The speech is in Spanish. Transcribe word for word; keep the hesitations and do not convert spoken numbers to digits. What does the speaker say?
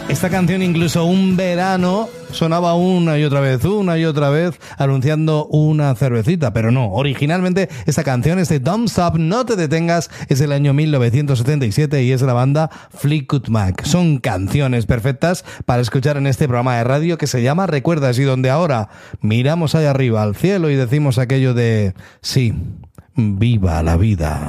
Esta canción incluso un verano sonaba una y otra vez, una y otra vez, anunciando una cervecita, pero no, originalmente esta canción, este Don't Stop, No Te Detengas, es del año mil novecientos setenta y siete y es de la banda Fleetwood Mac. Son canciones perfectas para escuchar en este programa de radio que se llama Recuerdas, y donde ahora miramos allá arriba al cielo y decimos aquello de sí, viva la vida.